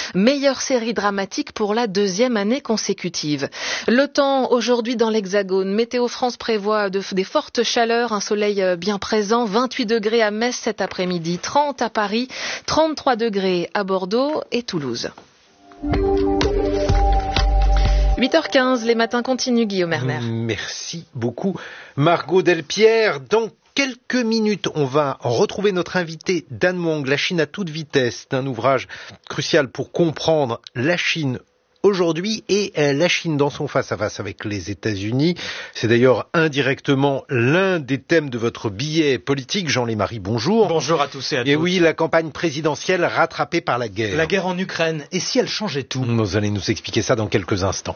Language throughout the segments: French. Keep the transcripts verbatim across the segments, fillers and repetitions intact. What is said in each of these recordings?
meilleure série dramatique pour la deuxième année consécutive. Le temps aujourd'hui dans l'Hexagone. Météo France prévoit de, des fortes chaleurs, un soleil bien présent, vingt-huit degrés à Metz cet après-midi, trente à Paris, trente-trois degrés à Bordeaux et Toulouse. huit heures quinze, les matins continuent, Guillaume Erner. Merci beaucoup, Margot Delpierre. Dans quelques minutes, on va retrouver notre invité Dan Mwang, La Chine à toute vitesse, d'un ouvrage crucial pour comprendre la Chine aujourd'hui et la Chine dans son face-à-face avec les États-Unis. C'est d'ailleurs indirectement l'un des thèmes de votre billet politique. Jean Lémarie, bonjour. Bonjour à tous et à toutes. Et oui, la campagne présidentielle rattrapée par la guerre. La guerre en Ukraine. Et si elle changeait tout ? Vous allez nous expliquer ça dans quelques instants.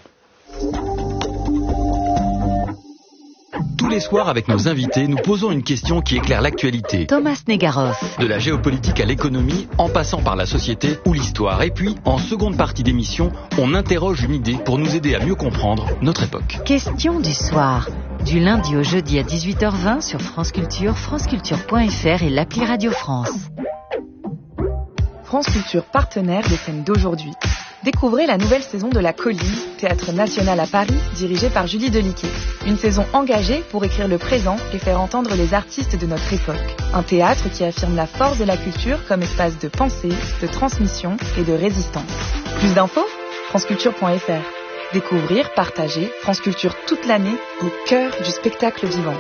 Tous les soirs, avec nos invités, nous posons une question qui éclaire l'actualité. Thomas Negaroff. De la géopolitique à l'économie, en passant par la société ou l'histoire. Et puis, en seconde partie d'émission, on interroge une idée pour nous aider à mieux comprendre notre époque. Question du soir. Du lundi au jeudi à dix-huit heures vingt sur France Culture, franceculture point f r et l'appli Radio France. France Culture, partenaire des thèmes d'aujourd'hui. Découvrez la nouvelle saison de La Colline, théâtre national à Paris, dirigé par Julie Deliquet. Une saison engagée pour écrire le présent et faire entendre les artistes de notre époque. Un théâtre qui affirme la force de la culture comme espace de pensée, de transmission et de résistance. Plus d'infos ? franceculture point f r. Découvrir, partager, France Culture toute l'année au cœur du spectacle vivant.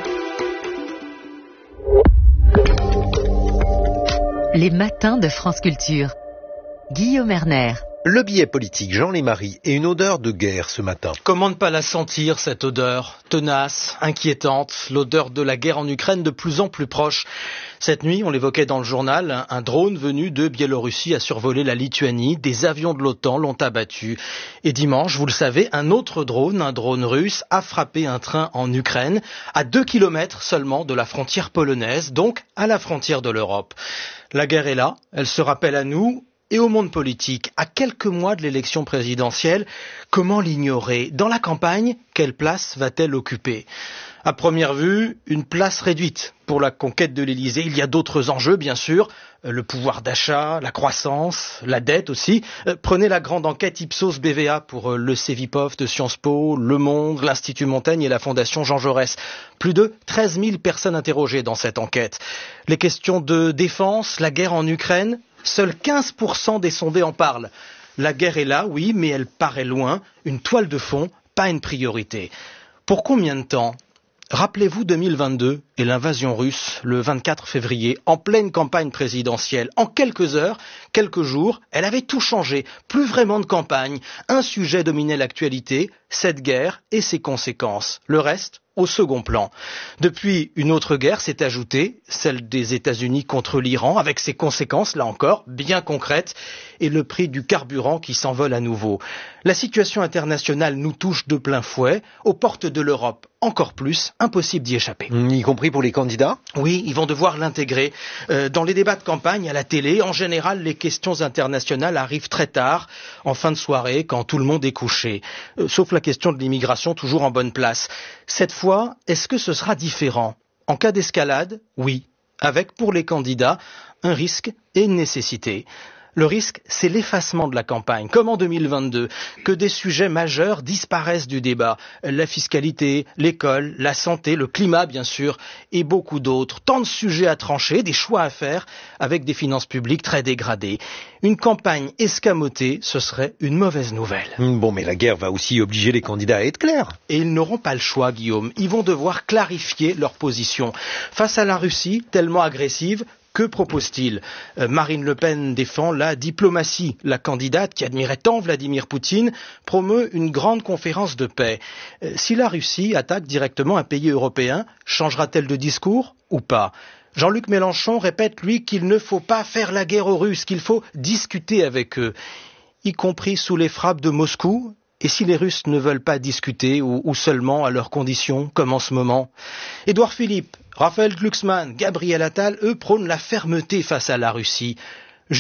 Les matins de France Culture. Guillaume Erner. Le billet politique, Jean Lémarie, et une odeur de guerre ce matin. Comment ne pas la sentir, cette odeur tenace, inquiétante, l'odeur de la guerre en Ukraine de plus en plus proche. Cette nuit, on l'évoquait dans le journal, un, un drone venu de Biélorussie a survolé la Lituanie, des avions de l'OTAN l'ont abattu. Et dimanche, vous le savez, un autre drone, un drone russe, a frappé un train en Ukraine, à deux kilomètres seulement de la frontière polonaise, donc à la frontière de l'Europe. La guerre est là, elle se rappelle à nous, et au monde politique, à quelques mois de l'élection présidentielle, comment l'ignorer ? Dans la campagne, quelle place va-t-elle occuper ? À première vue, une place réduite pour la conquête de l'Élysée. Il y a d'autres enjeux, bien sûr, le pouvoir d'achat, la croissance, la dette aussi. Prenez la grande enquête Ipsos B V A pour le Cevipof de Sciences Po, Le Monde, l'Institut Montaigne et la Fondation Jean Jaurès. Plus de treize mille personnes interrogées dans cette enquête. Les questions de défense, la guerre en Ukraine, seuls quinze pour cent des sondés en parlent. La guerre est là, oui, mais elle paraît loin, une toile de fond, pas une priorité. Pour combien de temps ? Rappelez-vous deux mille vingt-deux et l'invasion russe le vingt-quatre février, en pleine campagne présidentielle. En quelques heures, quelques jours, elle avait tout changé. Plus vraiment de campagne. Un sujet dominait l'actualité, cette guerre et ses conséquences. Le reste, au second plan. Depuis, une autre guerre s'est ajoutée, celle des États-Unis contre l'Iran, avec ses conséquences, là encore, bien concrètes, et le prix du carburant qui s'envole à nouveau. La situation internationale nous touche de plein fouet, aux portes de l'Europe, encore plus, impossible d'y échapper. Y compris pour les candidats ? Oui, ils vont devoir l'intégrer. Euh, dans les débats de campagne, à la télé, en général, les questions internationales arrivent très tard, en fin de soirée, quand tout le monde est couché. Euh, sauf la question de l'immigration, toujours en bonne place. Cette fois, est-ce que ce sera différent ? En cas d'escalade, oui, avec pour les candidats un risque et une nécessité. Le risque, c'est l'effacement de la campagne, comme en deux mille vingt-deux, que des sujets majeurs disparaissent du débat. La fiscalité, l'école, la santé, le climat bien sûr, et beaucoup d'autres. Tant de sujets à trancher, des choix à faire, avec des finances publiques très dégradées. Une campagne escamotée, ce serait une mauvaise nouvelle. Bon, mais la guerre va aussi obliger les candidats à être clairs. Et ils n'auront pas le choix, Guillaume. Ils vont devoir clarifier leur position. Face à la Russie, tellement agressive, que propose-t-il ? euh, Marine Le Pen défend la diplomatie. La candidate, qui admirait tant Vladimir Poutine, promeut une grande conférence de paix. Euh, si la Russie attaque directement un pays européen, changera-t-elle de discours ou pas ? Jean-Luc Mélenchon répète, lui, qu'il ne faut pas faire la guerre aux Russes, qu'il faut discuter avec eux, y compris sous les frappes de Moscou. Et si les Russes ne veulent pas discuter, ou, ou seulement à leurs conditions, comme en ce moment ? Édouard Philippe, Raphaël Glucksmann, Gabriel Attal, eux prônent la fermeté face à la Russie. Jusqu'où ?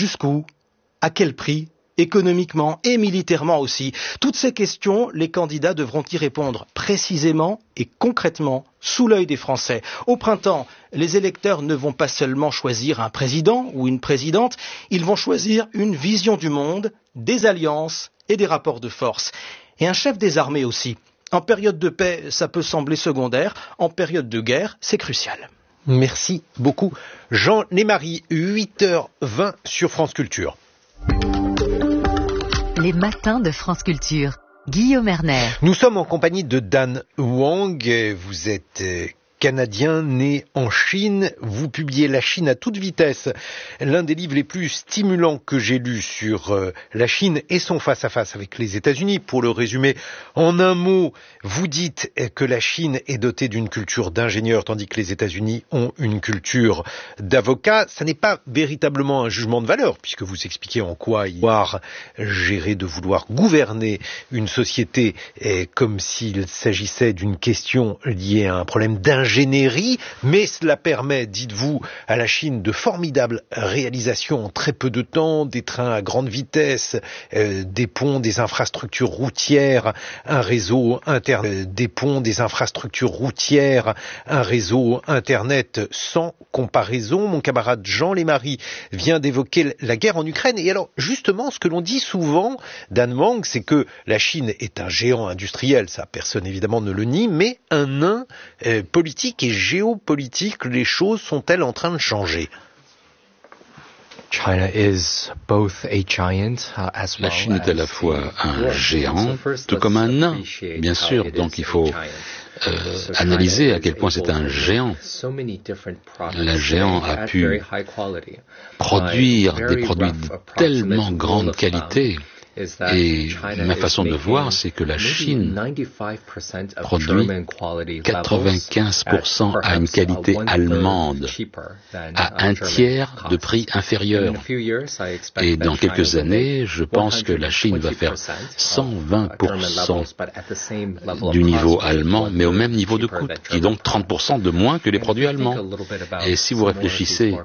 À quel prix ? Économiquement et militairement aussi. Toutes ces questions, les candidats devront y répondre précisément et concrètement, sous l'œil des Français. Au printemps, les électeurs ne vont pas seulement choisir un président ou une présidente, ils vont choisir une vision du monde des alliances et des rapports de force. Et un chef des armées aussi. En période de paix, ça peut sembler secondaire. En période de guerre, c'est crucial. Merci beaucoup. Jean Némary, huit heures vingt sur France Culture. Les matins de France Culture. Guillaume Erner. Nous sommes en compagnie de Dan Huang. Vous êtes Canadien né en Chine. Vous publiez La Chine à toute vitesse, l'un des livres les plus stimulants que j'ai lus sur euh, la Chine et son face-à-face avec les États-Unis. Pour le résumer en un mot, vous dites que la Chine est dotée d'une culture d'ingénieurs tandis que les États-Unis ont une culture d'avocats. Ça n'est pas véritablement un jugement de valeur puisque vous expliquez en quoi il vouloir gérer, de vouloir gouverner une société eh, comme s'il s'agissait d'une question liée à un problème d'ingénierie. Générie, mais cela permet, dites-vous, à la Chine de formidables réalisations en très peu de temps, des trains à grande vitesse, euh, des ponts, des infrastructures routières, un réseau internet, euh, des ponts, des infrastructures routières, un réseau internet sans comparaison. Mon camarade Jean Némary vient d'évoquer la guerre en Ukraine. Et alors, justement, ce que l'on dit souvent, Dan Huang, c'est que la Chine est un géant industriel, ça personne évidemment ne le nie, mais un nain euh, politique et géopolitique, les choses sont-elles en train de changer? China is both a giant, uh, as well. La Chine est à la fois un géant, tout comme un nain, bien sûr, donc il faut euh, analyser à quel point c'est un géant. Le géant a pu produire des produits de tellement grande qualité. Et ma façon de voir, c'est que la Chine produit quatre-vingt-quinze pour cent à une qualité allemande, à un tiers de prix inférieur. Et dans quelques années, je pense que la Chine va faire cent vingt pour cent du niveau allemand, mais au même niveau de coût, qui est donc trente pour cent de moins que les produits allemands. Et si vous réfléchissez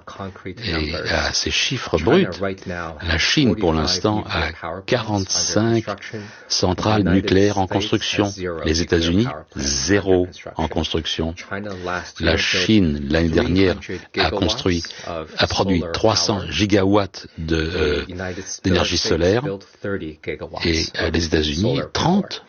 à ces chiffres bruts, la Chine, pour l'instant, a quarante-cinq centrales nucléaires en construction. Les États-Unis, zéro en construction. La Chine, l'année dernière, a construit, a produit trois cents gigawatts de, euh, d'énergie solaire et euh, les États-Unis, trente.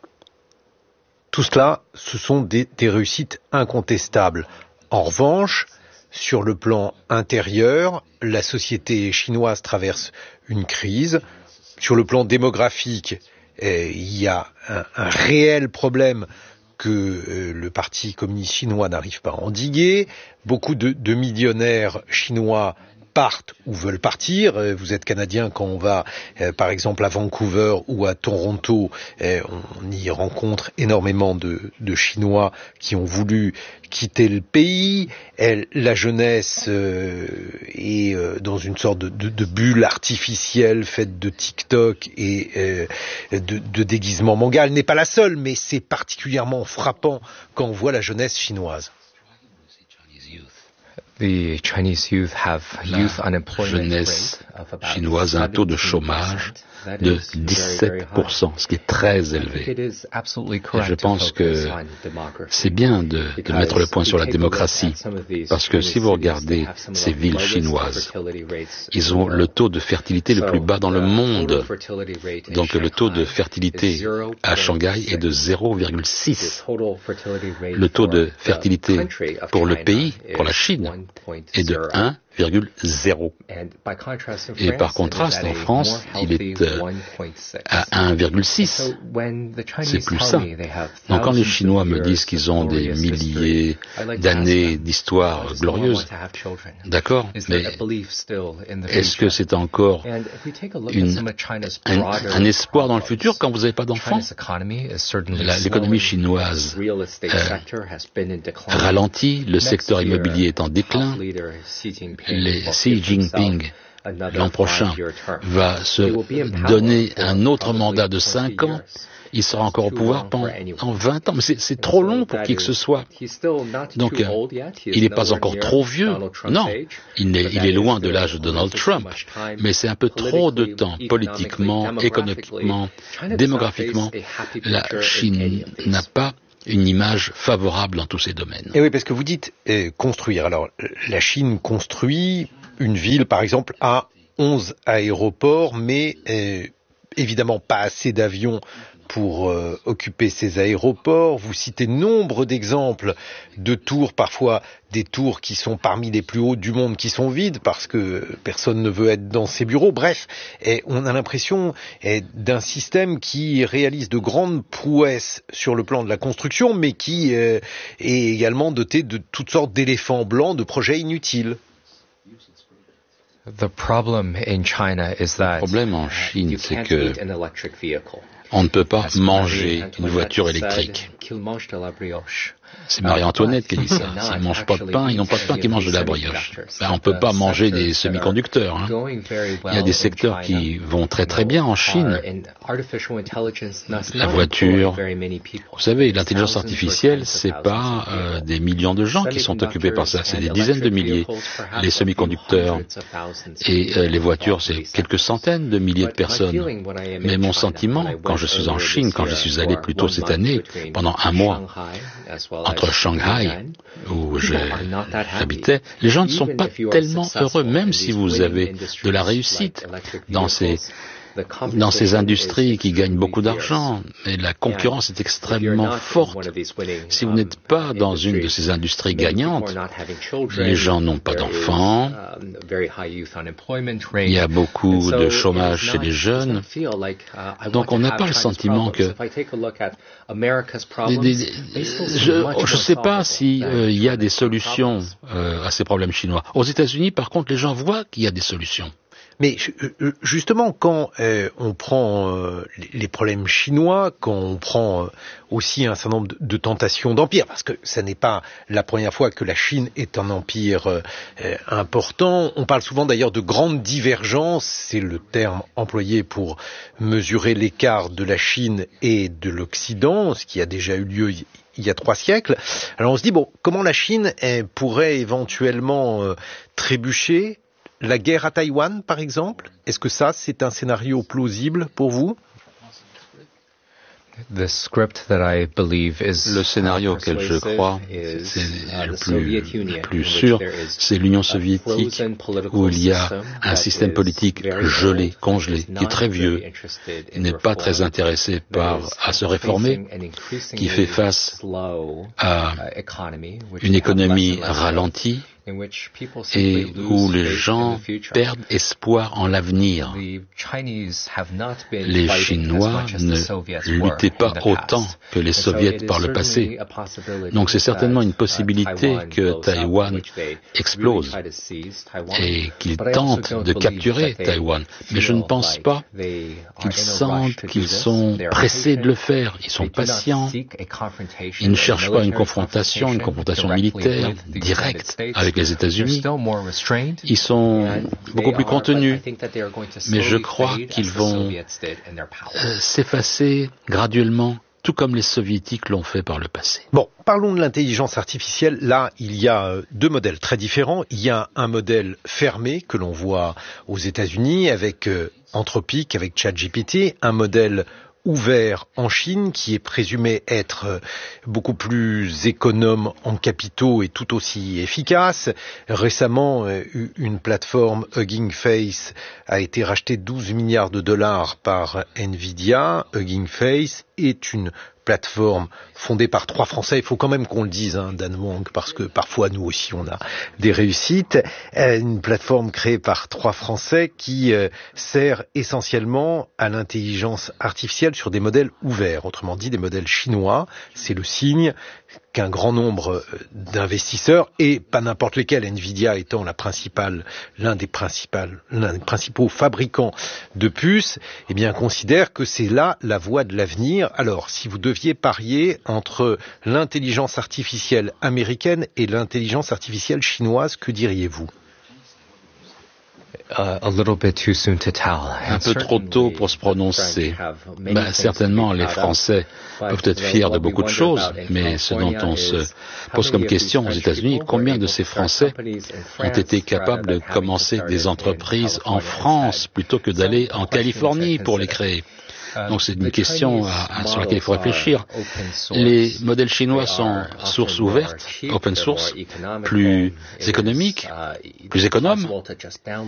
Tout cela, ce sont des, des réussites incontestables. En revanche, sur le plan intérieur, la société chinoise traverse une crise. Sur le plan démographique, eh, il y a un, un réel problème que euh, le Parti communiste chinois n'arrive pas à endiguer. Beaucoup de, de millionnaires chinois partent ou veulent partir. Vous êtes Canadien, quand on va euh, par exemple à Vancouver ou à Toronto, euh, on y rencontre énormément de, de Chinois qui ont voulu quitter le pays. Elle, la jeunesse euh, est euh, dans une sorte de, de, de bulle artificielle faite de TikTok et euh, de, de déguisement manga. Elle n'est pas la seule, mais c'est particulièrement frappant quand on voit la jeunesse chinoise. The Chinese youth have youth La unemployment jeunesse rate of about chinoise a un taux de chômage de dix-sept pour cent, ce qui est très élevé. Et je pense que c'est bien de, de mettre le point sur la démocratie, parce que si vous regardez ces villes chinoises, ils ont le taux de fertilité le plus bas dans le monde. Donc le taux de fertilité à Shanghai est de zéro virgule six. Le taux de fertilité pour le pays, pour la Chine, est de un virgule zéro. Et par contraste, en France, il est euh, à un virgule six. C'est plus ça. Donc quand les Chinois me disent qu'ils ont des milliers d'années d'histoire glorieuse, d'accord, mais est-ce que c'est encore une, un, un espoir dans le futur quand vous n'avez pas d'enfants? L'économie chinoise euh, ralentit, le secteur immobilier est en déclin. Les Xi Jinping, l'an prochain, va se donner un autre mandat de cinq ans. Il sera encore au pouvoir pendant vingt ans. Mais c'est, c'est trop long pour qui que ce soit. Donc, euh, il n'est pas encore trop vieux. Non, il est, il est loin de l'âge de Donald Trump. Mais c'est un peu trop de temps, politiquement, économiquement, démographiquement. La Chine n'a pas une image favorable dans tous ces domaines. Et oui, parce que vous dites euh, construire. Alors, la Chine construit une ville, par exemple, à onze aéroports, mais euh, évidemment pas assez d'avions pour euh, occuper ces aéroports. Vous citez nombre d'exemples de tours, parfois des tours qui sont parmi les plus hauts du monde, qui sont vides parce que personne ne veut être dans ces bureaux. Bref, et on a l'impression et, d'un système qui réalise de grandes prouesses sur le plan de la construction, mais qui euh, est également doté de toutes sortes d'éléphants blancs, de projets inutiles. The problem in China is that Le problème en Chine, c'est que on ne peut pas manger une voiture électrique. C'est Marie-Antoinette qui dit ça. S'ils ne mangent pas de pain, ils n'ont pas de pain, qu'ils mangent de la brioche. Ben, on ne peut pas manger des semi-conducteurs. Hein. Il y a des secteurs qui vont très très bien en Chine. La voiture. Vous savez, l'intelligence artificielle, c'est pas euh, des millions de gens qui sont occupés par ça, c'est des dizaines de milliers. Les semi-conducteurs et euh, les voitures, c'est quelques centaines de milliers de personnes. Mais mon sentiment, quand je suis en Chine, quand je suis allé plus tôt cette année, pendant un mois, entre Shanghai, où j'habitais, les gens ne sont pas tellement heureux, même si vous avez de la réussite dans ces, dans ces industries qui gagnent beaucoup d'argent. Et la concurrence est extrêmement forte. Si vous n'êtes pas dans une de ces industries gagnantes, les gens n'ont pas d'enfants, il y a beaucoup de chômage chez les jeunes, donc on n'a pas le sentiment que... Des, des, je ne sais pas s'il euh, y a des solutions euh, à ces problèmes chinois. Aux États-Unis, par contre, les gens voient qu'il y a des solutions. Mais justement, quand euh, on prend euh, les problèmes chinois, quand on prend euh, aussi un certain nombre de, de tentations d'empire, parce que ce n'est pas la première fois que la Chine est un empire euh, important, on parle souvent d'ailleurs de grandes divergences, c'est le terme employé pour mesurer l'écart de la Chine et de l'Occident, ce qui a déjà eu lieu il y a trois siècles. Alors on se dit, bon, comment la Chine elle, pourrait éventuellement euh, trébucher? La guerre à Taïwan, par exemple, est-ce que ça, c'est un scénario plausible pour vous? The script that I believe is le scénario auquel je crois, c'est le plus, le plus sûr, c'est l'Union soviétique, où il y a un système politique gelé, congelé, qui est très vieux, n'est pas très intéressé par à se réformer, qui fait face à une économie ralentie, et où les gens perdent espoir en l'avenir. Les Chinois ne luttaient pas autant que les Soviets par le passé. Donc c'est certainement une possibilité que Taïwan explose et qu'ils tentent de capturer Taïwan. Mais je ne pense pas qu'ils sentent qu'ils sont pressés de le faire. Ils sont patients. Ils ne cherchent pas une confrontation, une confrontation militaire directe avec les États-Unis. Ils sont beaucoup plus contenus, mais je crois qu'ils vont euh, s'effacer graduellement, tout comme les Soviétiques l'ont fait par le passé. Bon, parlons de l'intelligence artificielle. Là, il y a deux modèles très différents. Il y a un modèle fermé que l'on voit aux États-Unis avec euh, Anthropic, avec ChatGPT, un modèle ouvert en Chine, qui est présumé être beaucoup plus économe en capitaux et tout aussi efficace. Récemment, une plateforme Hugging Face a été rachetée douze milliards de dollars par Nvidia. Hugging Face est une plateforme fondée par trois Français. Il faut quand même qu'on le dise, hein, Dan Wang, parce que parfois nous aussi on a des réussites. Une plateforme créée par trois Français qui euh, sert essentiellement à l'intelligence artificielle sur des modèles ouverts, autrement dit des modèles chinois. C'est le signe qu'un grand nombre d'investisseurs, et pas n'importe lesquels, Nvidia étant la principale, l'un des principales, l'un des principaux fabricants de puces, eh bien, considèrent que c'est là la voie de l'avenir. Alors, si vous deviez parier entre l'intelligence artificielle américaine et l'intelligence artificielle chinoise, que diriez-vous? Uh, a little bit too soon to tell. Un peu trop tôt pour se prononcer. Ben, certainement, les Français peuvent être fiers de beaucoup de choses, mais ce dont on se pose comme question aux États-Unis, combien de ces Français ont été capables de commencer des entreprises en France plutôt que d'aller en Californie pour les créer? Donc c'est une question à, à, sur laquelle il faut réfléchir. Les modèles chinois sont sources ouvertes, open source, plus économiques, plus économes.